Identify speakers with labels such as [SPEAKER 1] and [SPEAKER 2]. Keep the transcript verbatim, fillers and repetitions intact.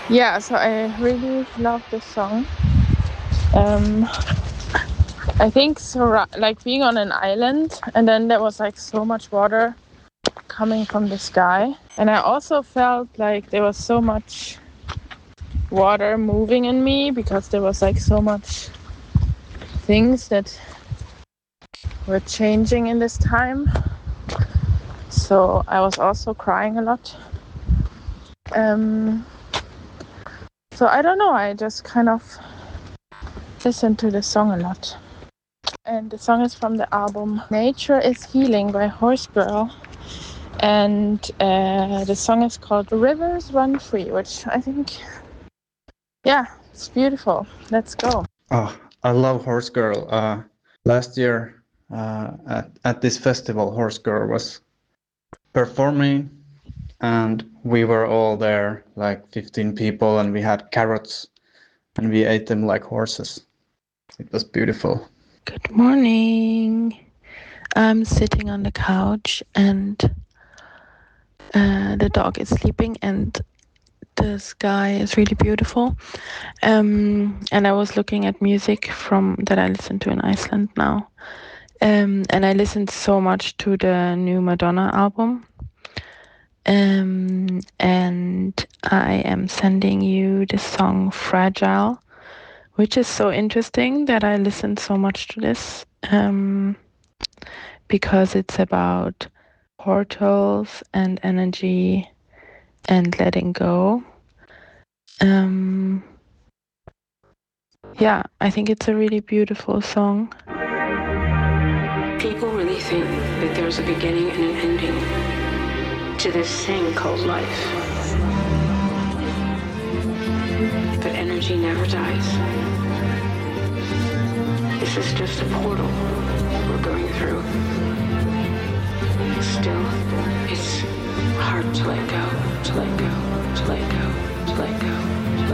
[SPEAKER 1] Yeah, so I really love this song. Um, I think so, like being on an island, and then there was like so much water coming from the sky, and I also felt like there was so much water moving in me because there was like so much things that were changing in this time. So I was also crying a lot. Um, so I don't know. I just kind of listened to the song a lot. And the song is from the album Nature is Healing by Horse Girl. And uh, the song is called Rivers Run Free, which I think, yeah, it's beautiful. Let's go.
[SPEAKER 2] Oh, I love Horse Girl. Uh, last year uh, at, at this festival, Horse Girl was performing, and we were all there, like fifteen people, and we had carrots and we ate them like horses. It was beautiful.
[SPEAKER 3] Good morning. I'm sitting on the couch and uh, the dog is sleeping and the sky is really beautiful. Um, and I was looking at music from that I listen to in Iceland now. Um, and I listened so much to the new Madonna album. Um, and I am sending you the song Fragile, which is so interesting that I listened so much to this. Um, because it's about portals and energy and letting go. Um, yeah, I think it's a really beautiful song.
[SPEAKER 4] People really think that there's a beginning and an ending to this thing called life. But energy never dies. This is just a portal we're going through. Still, it's hard to let go, to let go, to let go, to let go, to let go.